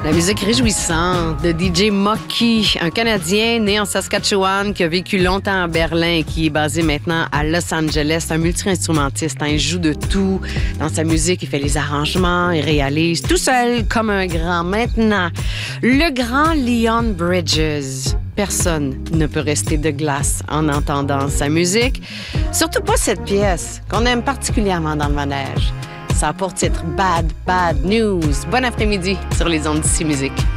La musique réjouissante de DJ Mocky, un Canadien né en Saskatchewan qui a vécu longtemps à Berlin et qui est basé maintenant à Los Angeles. C'est un multi-instrumentiste. Il joue de tout. Dans sa musique, il fait les arrangements, il réalise tout seul comme un grand. Maintenant, le grand Leon Bridges. Personne ne peut rester de glace en entendant sa musique. Surtout pas cette pièce qu'on aime particulièrement dans le manège. Ça a pour titre Bad News. Bon après-midi sur les ondes d'Ici Musique.